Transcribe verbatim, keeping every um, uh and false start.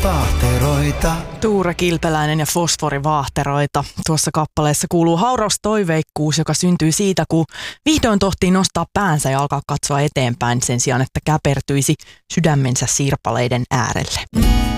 fosforivaahteroita. Tuure Kilpeläinen ja fosforivaahteroita. Tuossa kappaleessa kuuluu hauras toiveikkuus, joka syntyy siitä, kun vihdoin tohtii nostaa päänsä ja alkaa katsoa eteenpäin sen sijaan, että käpertyisi sydämensä sirpaleiden äärelle.